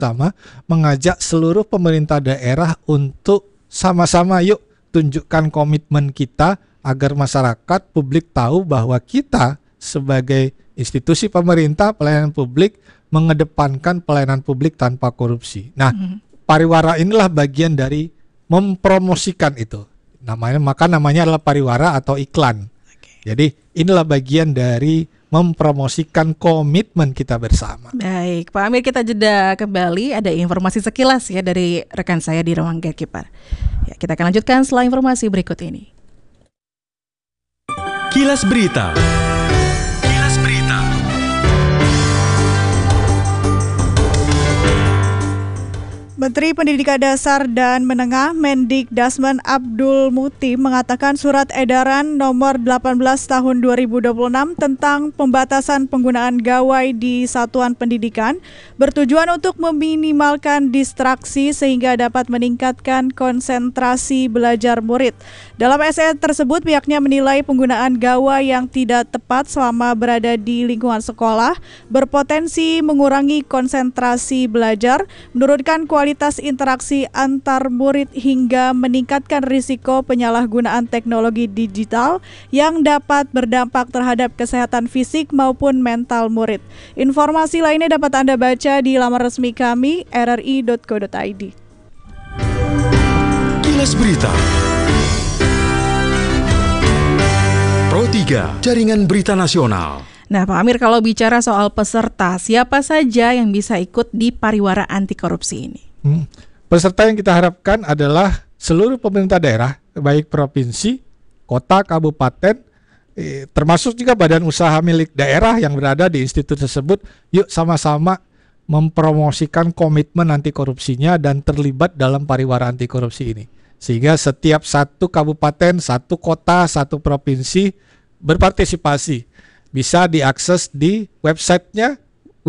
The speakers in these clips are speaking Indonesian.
pertama mengajak seluruh pemerintah daerah untuk sama-sama yuk tunjukkan komitmen kita agar masyarakat publik tahu bahwa kita sebagai institusi pemerintah pelayanan publik mengedepankan pelayanan publik tanpa korupsi. Nah, pariwara inilah bagian dari mempromosikan itu. Namanya adalah pariwara atau iklan. Jadi inilah bagian dari mempromosikan komitmen kita bersama. Baik, Pak Amir, kita jeda kembali. Ada informasi sekilas ya dari rekan saya di ruang Gatekeeper. Ya, kita akan lanjutkan setelah informasi berikut ini. Kilas Berita. Kilas Berita. Menteri Pendidikan Dasar dan Menengah Mendikdasmen Abdul Muti mengatakan surat edaran nomor 18 tahun 2026 tentang pembatasan penggunaan gawai di satuan pendidikan bertujuan untuk meminimalkan distraksi sehingga dapat meningkatkan konsentrasi belajar murid. Dalam essay tersebut pihaknya menilai penggunaan gawai yang tidak tepat selama berada di lingkungan sekolah berpotensi mengurangi konsentrasi belajar, menurunkan kualitas interaksi antar murid hingga meningkatkan risiko penyalahgunaan teknologi digital yang dapat berdampak terhadap kesehatan fisik maupun mental murid. Informasi lainnya dapat Anda baca di laman resmi kami rri.co.id. Kilas Berita. Pro 3, Jaringan Berita Nasional. Nah, Pak Amir, kalau bicara soal peserta, siapa saja yang bisa ikut di pariwara anti korupsi ini? Peserta yang kita harapkan adalah seluruh pemerintah daerah, baik provinsi, kota, kabupaten, termasuk juga badan usaha milik daerah yang berada di institut tersebut. Yuk sama-sama mempromosikan komitmen anti korupsinya dan terlibat dalam pariwara anti korupsi ini. Sehingga setiap satu kabupaten, satu kota, satu provinsi berpartisipasi. Bisa diakses di websitenya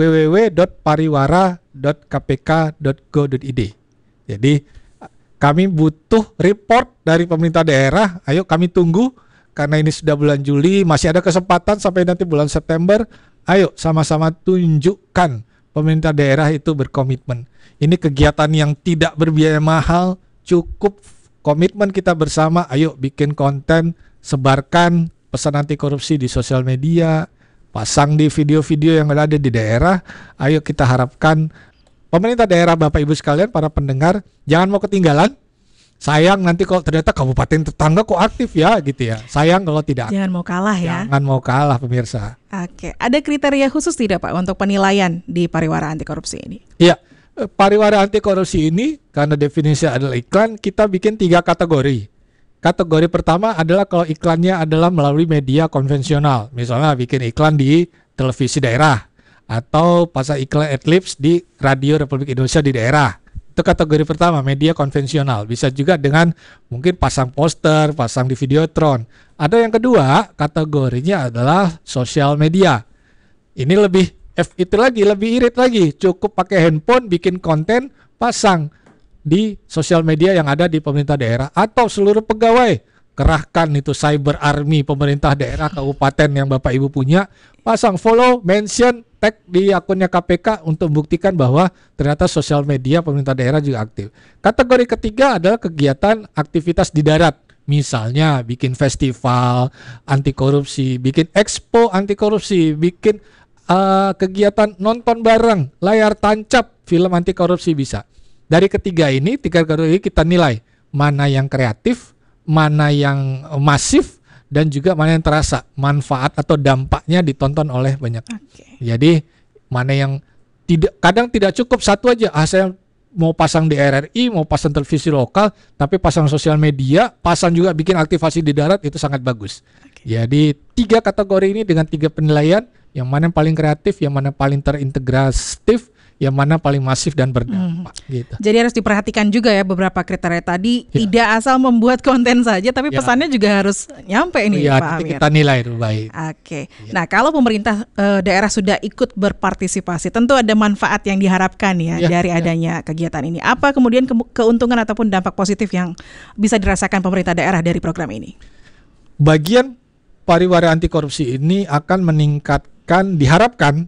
www.pariwara.kpk.go.id. Jadi kami butuh report dari pemerintah daerah. Ayo kami tunggu karena ini sudah bulan Juli, masih ada kesempatan sampai nanti bulan September. Ayo sama-sama tunjukkan pemerintah daerah itu berkomitmen. Ini kegiatan yang tidak berbiaya mahal, cukup komitmen kita bersama. Ayo bikin konten, sebarkan pesan anti korupsi di sosial media, pasang di video-video yang ada di daerah. Ayo kita harapkan pemerintah daerah, Bapak Ibu sekalian, para pendengar, jangan mau ketinggalan. Sayang nanti kalau ternyata kabupaten tetangga kok aktif ya gitu ya. Sayang kalau tidak. Jangan mau kalah ya. Jangan mau kalah pemirsa. Oke, ada kriteria khusus tidak Pak untuk penilaian di pariwara anti korupsi ini? Iya, pariwara anti korupsi ini karena definisi adalah iklan, kita bikin 3 kategori. Kategori pertama adalah kalau iklannya adalah melalui media konvensional. Misalnya bikin iklan di televisi daerah atau pasang iklan adlibs di Radio Republik Indonesia di daerah. Itu kategori pertama, media konvensional. Bisa juga dengan mungkin pasang poster, pasang di Videotron. Ada yang kedua, kategorinya adalah sosial media. Ini lebih lebih irit lagi. Cukup pakai handphone, bikin konten, pasang di sosial media yang ada di pemerintah daerah atau seluruh pegawai. Kerahkan itu cyber army pemerintah daerah kabupaten yang Bapak Ibu punya, pasang follow, mention, tag di akunnya KPK untuk membuktikan bahwa ternyata sosial media pemerintah daerah juga aktif. Kategori ketiga adalah kegiatan aktivitas di darat. Misalnya bikin festival anti korupsi, bikin expo anti korupsi, bikin kegiatan nonton bareng, layar tancap film anti korupsi bisa. Dari tiga kategori kita nilai mana yang kreatif, mana yang masif, dan juga mana yang terasa manfaat atau dampaknya ditonton oleh banyak. Jadi mana yang kadang tidak cukup satu aja. Saya mau pasang di RRI, mau pasang televisi lokal, tapi pasang sosial media, pasang juga bikin aktivasi di darat, itu sangat bagus. Jadi 3 kategori ini dengan 3 penilaian, yang mana yang paling kreatif, yang mana paling terintegratif, yang mana paling masif dan berdampak gitu. Jadi harus diperhatikan juga ya beberapa kriteria tadi, tidak asal membuat konten saja tapi pesannya juga harus nyampe ini Pak Amir. Kita nilai itu baik. Nah, kalau pemerintah daerah sudah ikut berpartisipasi, tentu ada manfaat yang diharapkan dari adanya kegiatan ini. Apa kemudian keuntungan ataupun dampak positif yang bisa dirasakan pemerintah daerah dari program ini? Bagian pariwara anti korupsi ini akan meningkatkan, diharapkan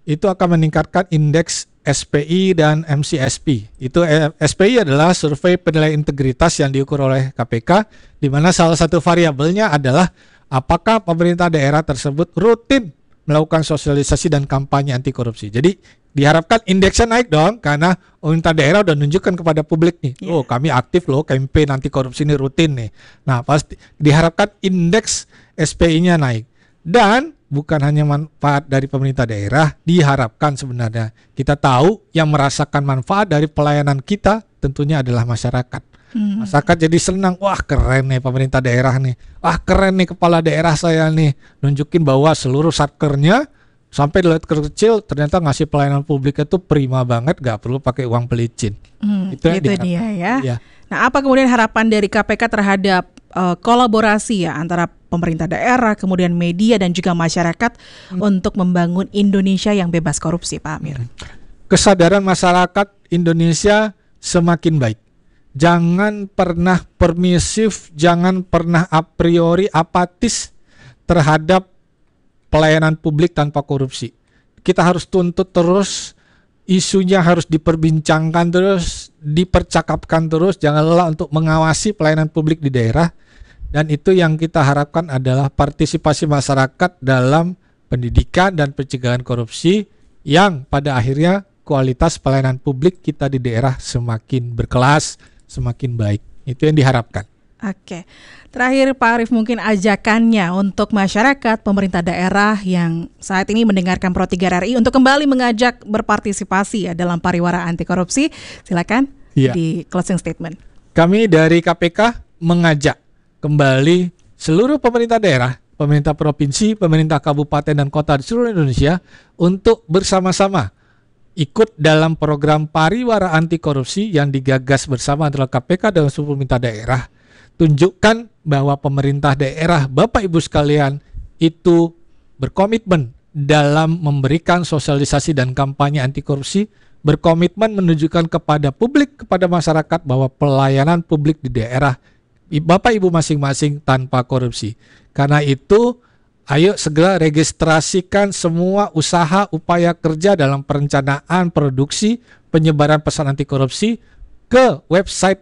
itu akan meningkatkan indeks SPI dan MCSP. Itu SPI adalah survei penilaian integritas yang diukur oleh KPK, di mana salah satu variabelnya adalah apakah pemerintah daerah tersebut rutin melakukan sosialisasi dan kampanye anti korupsi. Jadi diharapkan indeksnya naik dong, karena pemerintah daerah udah nunjukkan kepada publik nih, oh kami aktif loh, campaign anti korupsi ini rutin nih. Nah pasti diharapkan indeks SPI-nya naik. Dan bukan hanya manfaat dari pemerintah daerah, diharapkan sebenarnya kita tahu yang merasakan manfaat dari pelayanan kita tentunya adalah masyarakat. Masyarakat jadi senang, wah keren nih pemerintah daerah nih, wah keren nih kepala daerah saya nih, nunjukin bahwa seluruh satkernya sampai di level kecil ternyata ngasih pelayanan publik itu prima banget, gak perlu pakai uang pelicin. Itu dia ya. Nah, apa kemudian harapan dari KPK terhadap kolaborasi ya antara pemerintah daerah, kemudian media dan juga masyarakat untuk membangun Indonesia yang bebas korupsi, Pak Amir? Kesadaran masyarakat Indonesia semakin baik. Jangan pernah permisif, jangan pernah a priori apatis terhadap pelayanan publik tanpa korupsi. Kita harus tuntut terus, isunya harus diperbincangkan terus, dipercakapkan terus, jangan lelah untuk mengawasi pelayanan publik di daerah. Dan itu yang kita harapkan adalah partisipasi masyarakat dalam pendidikan dan pencegahan korupsi, yang pada akhirnya kualitas pelayanan publik kita di daerah semakin berkelas, semakin baik. Itu yang diharapkan. Oke. Terakhir Pak Arief, mungkin ajakannya untuk masyarakat, pemerintah daerah yang saat ini mendengarkan Pro 3 RRI untuk kembali mengajak berpartisipasi ya dalam pariwara anti korupsi. Silakan di closing statement. Kami dari KPK mengajak kembali seluruh pemerintah daerah, pemerintah provinsi, pemerintah kabupaten dan kota di seluruh Indonesia untuk bersama-sama ikut dalam program pariwara anti korupsi yang digagas bersama antara KPK dan seluruh pemerintah daerah. Tunjukkan bahwa pemerintah daerah, Bapak Ibu sekalian, itu berkomitmen dalam memberikan sosialisasi dan kampanye anti korupsi, berkomitmen menunjukkan kepada publik, kepada masyarakat bahwa pelayanan publik di daerah Bapak Ibu masing-masing tanpa korupsi. Karena itu, ayo segera registrasikan semua usaha upaya kerja dalam perencanaan, produksi, penyebaran pesan anti korupsi ke website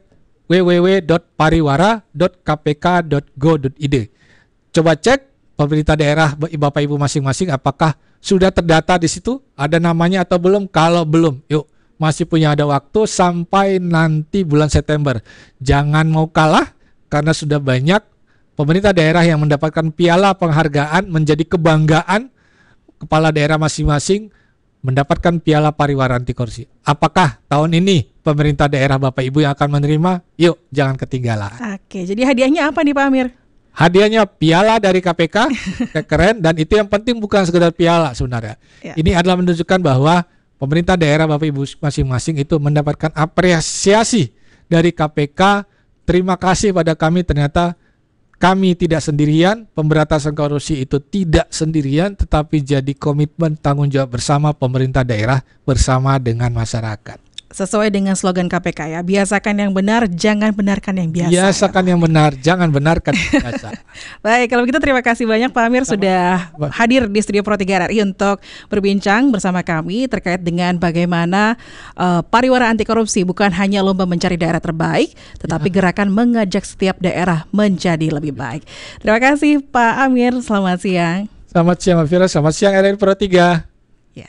www.pariwara.kpk.go.id. Coba cek pemerintah daerah Bapak Ibu masing-masing apakah sudah terdata di situ, ada namanya atau belum. Kalau belum, yuk masih punya ada waktu sampai nanti bulan September. Jangan mau kalah, karena sudah banyak pemerintah daerah yang mendapatkan piala penghargaan, menjadi kebanggaan kepala daerah masing-masing mendapatkan piala pariwara anti korupsi. Apakah tahun ini pemerintah daerah Bapak Ibu yang akan menerima? Yuk, jangan ketinggalan. Oke, jadi hadiahnya apa nih Pak Amir? Hadiahnya piala dari KPK, keren, dan itu yang penting bukan sekedar piala sebenarnya. Ini adalah menunjukkan bahwa pemerintah daerah Bapak Ibu masing-masing itu mendapatkan apresiasi dari KPK. Terima kasih pada kami, ternyata kami tidak sendirian, pemberantasan korupsi itu tidak sendirian, tetapi jadi komitmen tanggung jawab bersama pemerintah daerah bersama dengan masyarakat. Sesuai dengan slogan KPK ya, biasakan yang benar, jangan benarkan yang biasa. Biasakan yang benar, jangan benarkan yang biasa. Baik, kalau begitu terima kasih banyak Pak Amir sudah hadir di Studio Pro 3 RRI untuk berbincang bersama kami terkait dengan bagaimana pariwara anti korupsi bukan hanya lomba mencari daerah terbaik, tetapi gerakan mengajak setiap daerah menjadi lebih baik. Terima kasih Pak Amir, selamat siang. Selamat siang Mafira, selamat siang RRI Pro 3. Ya.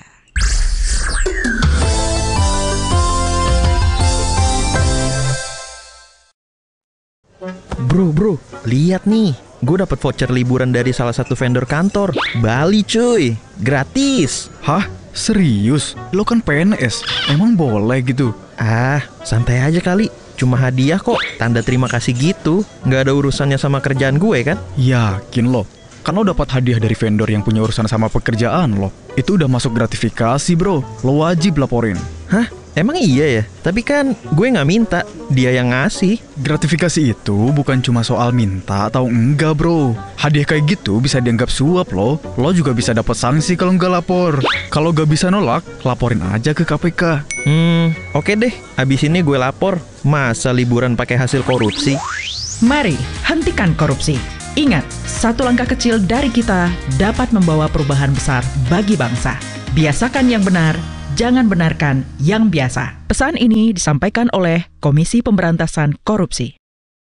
Bro, lihat nih, gue dapet voucher liburan dari salah satu vendor kantor. Bali cuy, gratis. Hah? Serius? Lo kan PNS, emang boleh gitu? Ah, santai aja kali. Cuma hadiah kok, tanda terima kasih gitu. Nggak ada urusannya sama kerjaan gue kan? Yakin lo? Kan lo dapat hadiah dari vendor yang punya urusan sama pekerjaan lo. Itu udah masuk gratifikasi bro, lo wajib laporin. Hah? Emang iya ya? Tapi kan gue nggak minta, dia yang ngasih. Gratifikasi itu bukan cuma soal minta atau enggak bro. Hadiah kayak gitu bisa dianggap suap loh. Lo juga bisa dapat sanksi kalau nggak lapor. Kalau nggak bisa nolak, laporin aja ke KPK. Oke deh, abis ini gue lapor. Masa liburan pakai hasil korupsi? Mari, hentikan korupsi. Ingat, satu langkah kecil dari kita dapat membawa perubahan besar bagi bangsa. Biasakan yang benar, jangan benarkan yang biasa. Pesan ini disampaikan oleh Komisi Pemberantasan Korupsi.